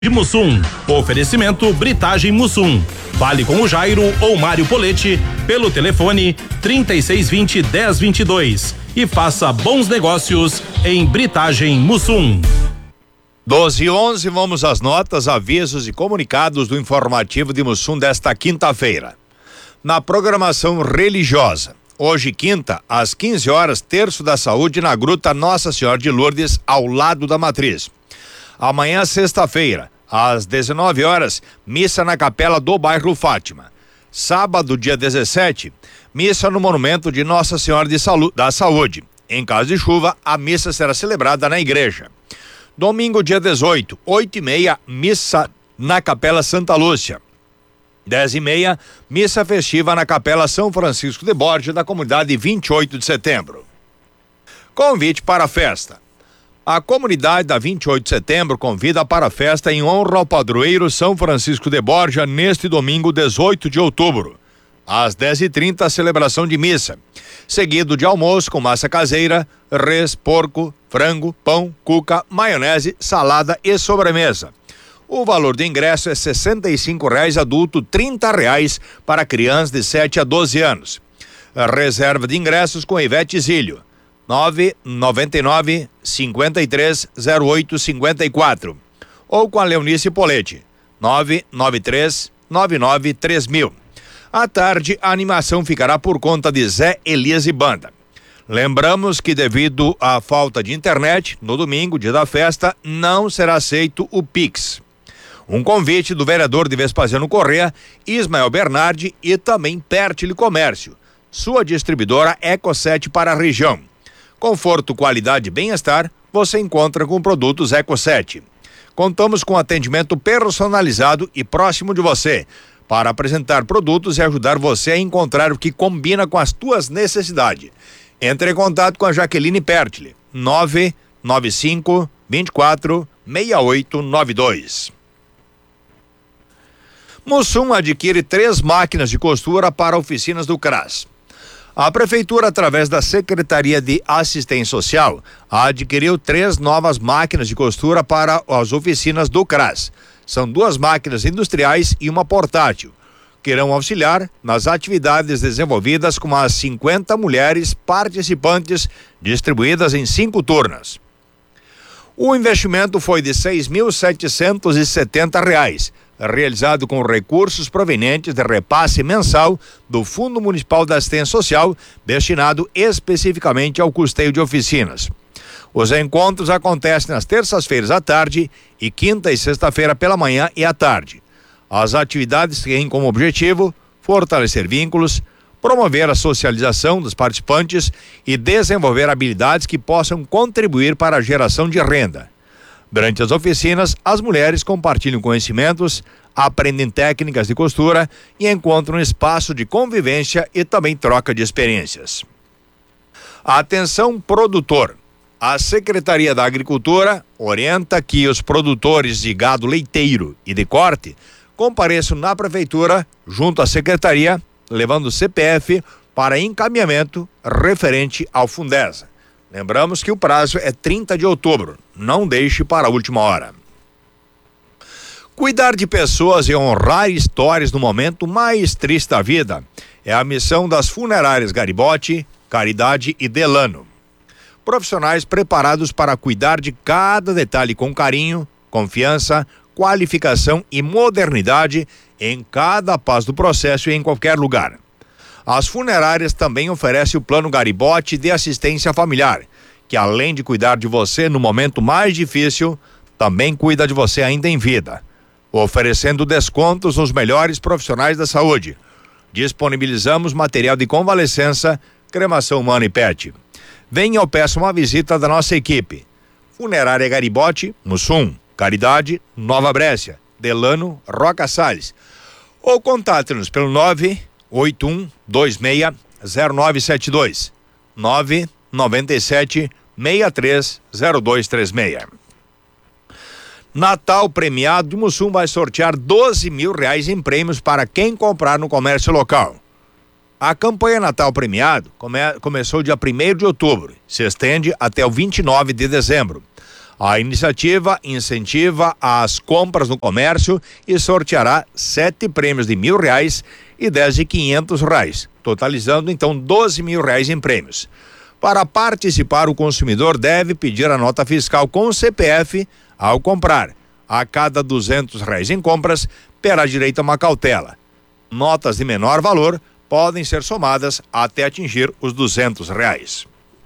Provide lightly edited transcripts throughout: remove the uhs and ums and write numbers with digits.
de Mussum. Oferecimento Britagem Mussum. Fale com o Jairo ou Mário Poletti pelo telefone 3620-1022 e faça bons negócios em Britagem Mussum. 12h11, vamos às notas, avisos e comunicados do informativo de Mussum desta quinta-feira. Na programação religiosa, hoje quinta, às 15 horas, Terço da Saúde na Gruta Nossa Senhora de Lourdes, ao lado da Matriz. Amanhã, sexta-feira, às 19 horas, missa na Capela do Bairro Fátima. Sábado, dia 17, missa no Monumento de Nossa Senhora da Saúde. Em caso de chuva, a missa será celebrada na igreja. Domingo, dia 18, 8h30, missa na Capela Santa Lúcia. 10h30, missa festiva na Capela São Francisco de Borja, da comunidade 28 de setembro. Convite para a festa. A comunidade da 28 de setembro convida para a festa em honra ao padroeiro São Francisco de Borja neste domingo, 18 de outubro. Às 10h30, a celebração de missa, seguido de almoço com massa caseira, res, porco, frango, pão, cuca, maionese, salada e sobremesa. O valor do ingresso é R$ 65,00 adulto, R$ 30,00 para crianças de 7 a 12 anos. A reserva de ingressos com Ivete Zílio. 999-530854 ou com a Leonice Poletti, 993-99-3000. À tarde, a animação ficará por conta de Zé Elias e Banda. Lembramos que devido à falta de internet, no domingo, dia da festa, não será aceito o Pix. Um convite do vereador de Vespasiano Corrêa, Ismael Bernardi e também Pertile Comércio, sua distribuidora Eco7 para a região. Conforto, qualidade e bem-estar você encontra com produtos Eco7. Contamos com atendimento personalizado e próximo de você para apresentar produtos e ajudar você a encontrar o que combina com as tuas necessidades. Entre em contato com a Jaqueline Pertile, 995 24 6892. Mussum adquire 3 máquinas de costura para oficinas do CRAS. A Prefeitura, através da Secretaria de Assistência Social, adquiriu 3 novas máquinas de costura para as oficinas do CRAS. São 2 máquinas industriais e uma portátil, que irão auxiliar nas atividades desenvolvidas com as 50 mulheres participantes distribuídas em 5 turnos. O investimento foi de R$ 6.770, realizado com recursos provenientes de repasse mensal do Fundo Municipal da Assistência Social, destinado especificamente ao custeio de oficinas. Os encontros acontecem nas terças-feiras à tarde e quinta e sexta-feira pela manhã e à tarde. As atividades têm como objetivo fortalecer vínculos, promover a socialização dos participantes e desenvolver habilidades que possam contribuir para a geração de renda. Durante as oficinas, as mulheres compartilham conhecimentos, aprendem técnicas de costura e encontram um espaço de convivência e também troca de experiências. Atenção, produtor! A Secretaria da Agricultura orienta que os produtores de gado leiteiro e de corte compareçam na Prefeitura, junto à Secretaria, levando o CPF para encaminhamento referente ao Fundesa. Lembramos que o prazo é 30 de outubro. Não deixe para a última hora. Cuidar de pessoas e honrar histórias no momento mais triste da vida é a missão das funerárias Garibotti, Caridade e Delano. Profissionais preparados para cuidar de cada detalhe com carinho, confiança, qualificação e modernidade em cada passo do processo e em qualquer lugar. As funerárias também oferecem o Plano Garibotti de Assistência Familiar, que além de cuidar de você no momento mais difícil, também cuida de você ainda em vida, oferecendo descontos nos melhores profissionais da saúde. Disponibilizamos material de convalescença, cremação humana e PET. Venha ou peça uma visita da nossa equipe. Funerária Garibotti, Mussum, Caridade, Nova Brécia, Delano, Roca Salles. Ou contate-nos pelo 981260972, 997630236. Natal Premiado, Mussum vai sortear R$12.000 em prêmios para quem comprar no comércio local. A campanha Natal Premiado começou dia 1º de outubro, se estende até o 29 de dezembro. A iniciativa incentiva as compras no comércio e sorteará 7 prêmios de R$1.000 e 10 de R$500, totalizando então R$12.000 em prêmios. Para participar, o consumidor deve pedir a nota fiscal com o CPF ao comprar. A cada R$200 em compras, terá direito a uma cautela. Notas de menor valor podem ser somadas até atingir os R$200.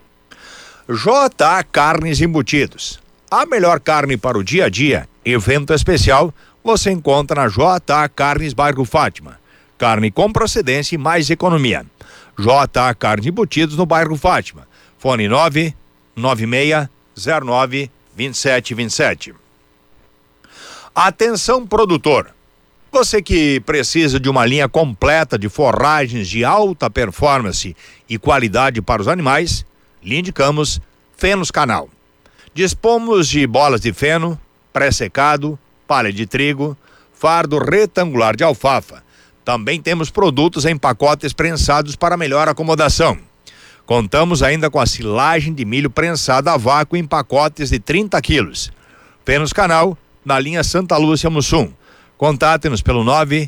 JA Carnes Embutidos. A melhor carne para o dia a dia, evento especial, você encontra na JA Carnes Bairro Fátima. Carne com procedência e mais economia. JA Carnes Embutidos no Bairro Fátima. Fone 996092727. Atenção, produtor. Você que precisa de uma linha completa de forragens de alta performance e qualidade para os animais, lhe indicamos Fenos Canal. Dispomos de bolas de feno, pré-secado, palha de trigo, fardo retangular de alfafa. Também temos produtos em pacotes prensados para melhor acomodação. Contamos ainda com a silagem de milho prensada a vácuo em pacotes de 30 quilos. Fenos Canal, na linha Santa Lúcia Mussum. Contate-nos pelo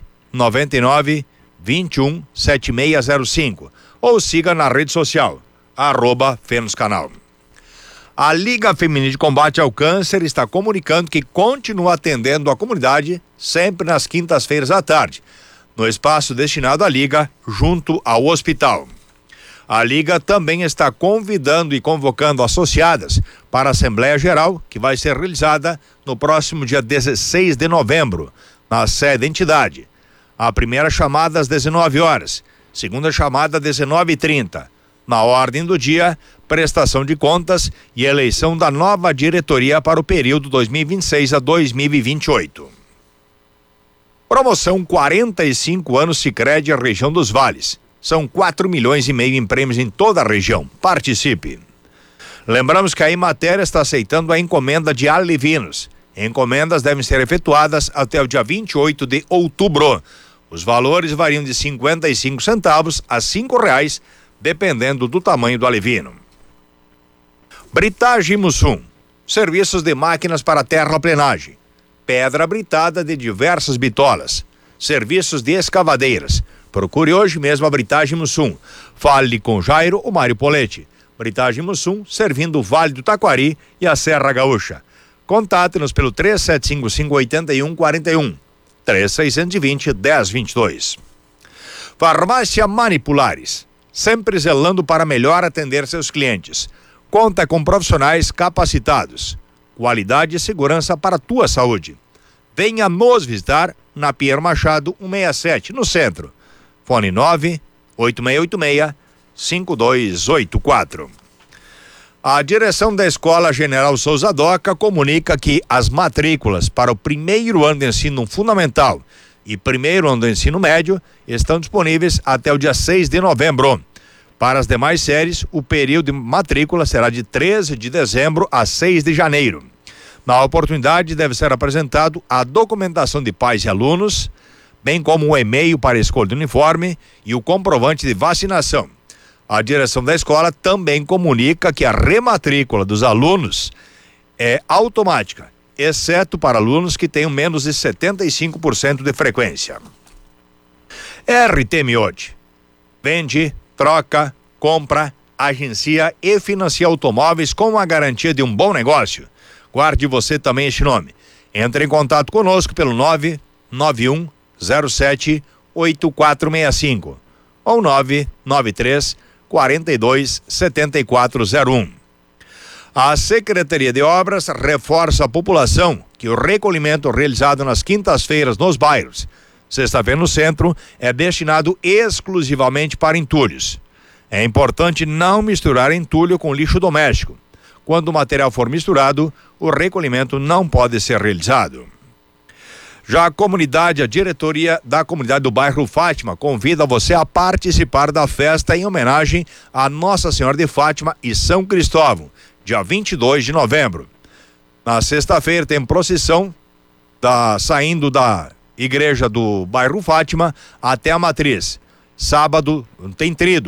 999 21 7605 ou siga na rede social, @FenosCanal. A Liga Feminina de Combate ao Câncer está comunicando que continua atendendo a comunidade sempre nas quintas-feiras à tarde, no espaço destinado à Liga, junto ao hospital. A Liga também está convidando e convocando associadas para a Assembleia Geral, que vai ser realizada no próximo dia 16 de novembro, na sede da entidade. A primeira chamada às 19 horas, segunda chamada às 19h30. Na ordem do dia, prestação de contas e eleição da nova diretoria para o período 2026 a 2028. Promoção 45 anos Sicredi, região dos Vales. São 4,5 milhões em prêmios em toda a região. Participe. Lembramos que a Emater está aceitando a encomenda de alevinos. Encomendas devem ser efetuadas até o dia 28 de outubro. Os valores variam de 55 centavos a R$5, dependendo do tamanho do alevino. Britagem Mussum. Serviços de máquinas para terraplenagem. Pedra britada de diversas bitolas. Serviços de escavadeiras. Procure hoje mesmo a Britagem Mussum. Fale com Jairo ou Mário Poletti. Britagem Mussum, servindo o Vale do Taquari e a Serra Gaúcha. Contate-nos pelo 3755-8141, 3620-1022. Farmácia Manipulares, sempre zelando para melhor atender seus clientes. Conta com profissionais capacitados. Qualidade e segurança para a tua saúde. Venha nos visitar na Pierre Machado 167, no centro. Fone 98686-5284. A direção da Escola General Souza Doca comunica que as matrículas para o primeiro ano de ensino fundamental e primeiro ano do ensino médio estão disponíveis até o dia 6 de novembro. Para as demais séries, o período de matrícula será de 13 de dezembro a 6 de janeiro. Na oportunidade, deve ser apresentado a documentação de pais e alunos, bem como um e-mail para a escolha do uniforme e o comprovante de vacinação. A direção da escola também comunica que a rematrícula dos alunos é automática, exceto para alunos que tenham menos de 75% de frequência. RT Miote. Vende, troca, compra, agencia e financia automóveis com a garantia de um bom negócio. Guarde você também este nome. Entre em contato conosco pelo 99107-8465 ou 993-427401. A Secretaria de Obras reforça a população que o recolhimento realizado nas quintas-feiras nos bairros, sexta-feira no centro, é destinado exclusivamente para entulhos. É importante não misturar entulho com lixo doméstico. Quando o material for misturado, o recolhimento não pode ser realizado. Já a diretoria da comunidade do bairro Fátima convida você a participar da festa em homenagem a Nossa Senhora de Fátima e São Cristóvão, dia 22 de novembro. Na sexta-feira tem procissão saindo da igreja do bairro Fátima até a Matriz. Sábado tem trido.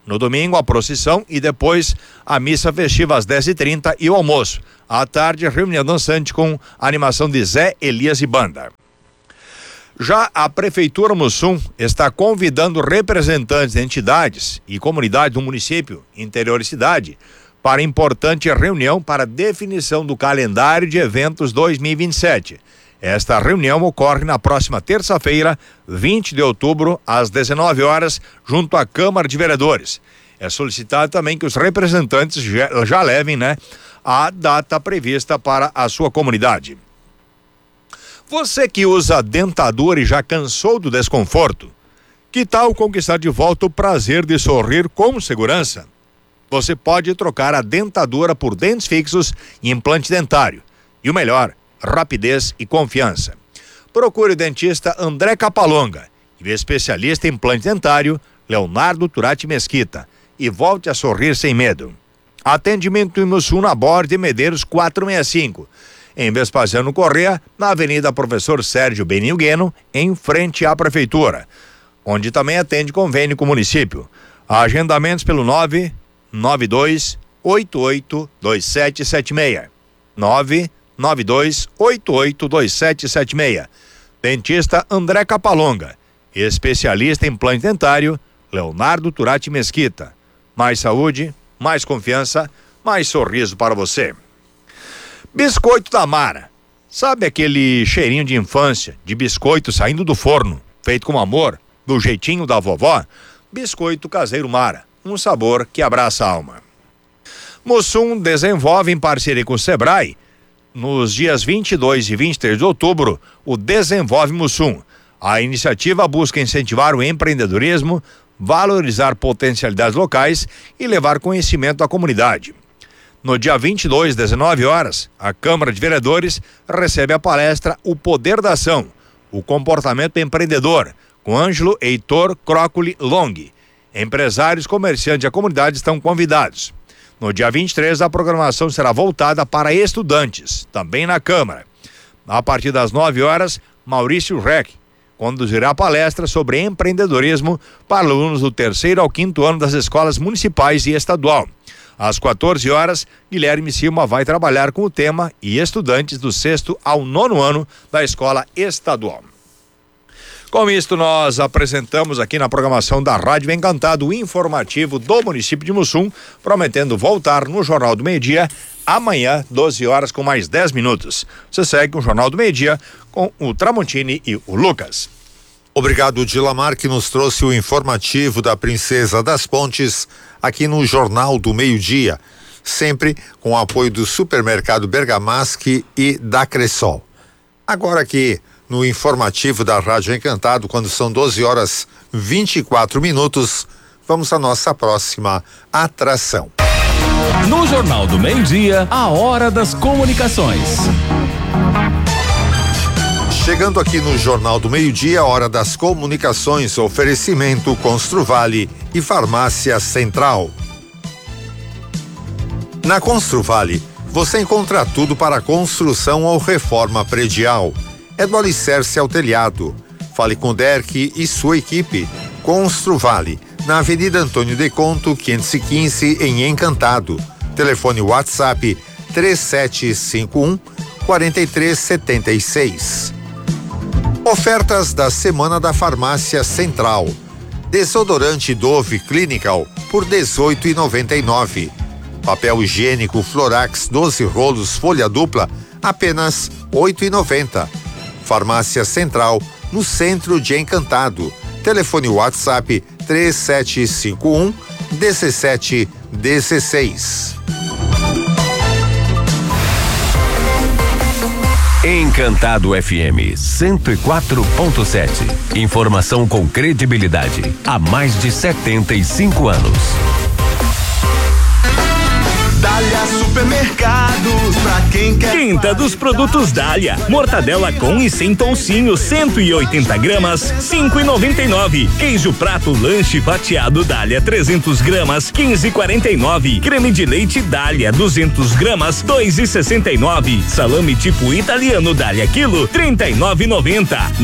No domingo, a procissão e depois a missa festiva às 10h30 e o almoço. À tarde, reunião dançante com a animação de Zé, Elias e banda. Já a Prefeitura Mussum está convidando representantes de entidades e comunidades do município, interior e cidade, para importante reunião para definição do calendário de eventos 2027. Esta reunião ocorre na próxima terça-feira, 20 de outubro, às 19 horas, junto à Câmara de Vereadores. É solicitado também que os representantes já levem, a data prevista para a sua comunidade. Você que usa dentadura e já cansou do desconforto, que tal conquistar de volta o prazer de sorrir com segurança? Você pode trocar a dentadura por dentes fixos e implante dentário. E o melhor, rapidez e confiança. Procure o dentista André Capalonga e o especialista em implante dentário Leonardo Turati Mesquita e volte a sorrir sem medo. Atendimento em Mussum na Borda de Medeiros 465. Em Vespasiano Corrêa, na Avenida Professor Sérgio Benil Gueno, em frente à Prefeitura, onde também atende convênio com o município. Agendamentos pelo 992882776. 992882776. Dentista André Capalonga, especialista em implante dentário Leonardo Turati Mesquita. Mais saúde, mais confiança, mais sorriso para você. Biscoito da Mara. Sabe aquele cheirinho de infância, de biscoito saindo do forno, feito com amor, do jeitinho da vovó? Biscoito caseiro Mara, um sabor que abraça a alma. Mussum desenvolve em parceria com o Sebrae, nos dias 22 e 23 de outubro, o Desenvolve Mussum. A iniciativa busca incentivar o empreendedorismo, valorizar potencialidades locais e levar conhecimento à comunidade. No dia 22, 19 horas, a Câmara de Vereadores recebe a palestra O Poder da Ação, o Comportamento Empreendedor, com Ângelo Heitor Crócoli Long. Empresários, comerciantes e a comunidade estão convidados. No dia 23, a programação será voltada para estudantes, também na Câmara. A partir das 9 horas, Maurício Reck conduzirá a palestra sobre empreendedorismo para alunos do 3º ao 5º ano das escolas municipais e estadual. Às 14 horas, Guilherme Silva vai trabalhar com o tema e estudantes do 6º ao 9º ano da escola estadual. Com isto, nós apresentamos aqui na programação da Rádio Encantado o informativo do município de Mussum, prometendo voltar no Jornal do Meio-Dia amanhã, 12 horas, com mais 10 minutos. Você segue o Jornal do Meio-Dia com o Tramontini e o Lucas. Obrigado, Dilamar, que nos trouxe o informativo da Princesa das Pontes aqui no Jornal do Meio-Dia, sempre com o apoio do Supermercado Bergamasque e da Cressol. Agora aqui no informativo da Rádio Encantado, quando são 12 horas 24 minutos, vamos à nossa próxima atração. No Jornal do Meio-Dia, a Hora das Comunicações. Chegando aqui no Jornal do Meio-Dia, Hora das Comunicações, oferecimento Construvale e Farmácia Central. Na Construvale, você encontra tudo para construção ou reforma predial. É do alicerce ao telhado. Fale com o Derck e sua equipe. Construvale, na Avenida Antônio de Conto, 515, em Encantado. Telefone WhatsApp 3751-4376. Ofertas da Semana da Farmácia Central. Desodorante Dove Clinical por R$18,99. Papel higiênico Florax 12 rolos folha dupla apenas R$8,90. Farmácia Central, no centro de Encantado. Telefone WhatsApp 3751-1716. Encantado FM 104.7. Informação com credibilidade há mais de 75 anos. Dália Supermercados, pra quem quer. Quinta dos produtos Dália. Mortadela com e sem toucinho, 180 gramas, 5,99. Queijo prato lanche fatiado Dália, 300 gramas, 15,49. Creme de leite Dália, 200 gramas, 2,69. Salame tipo italiano Dália quilo, 39,90.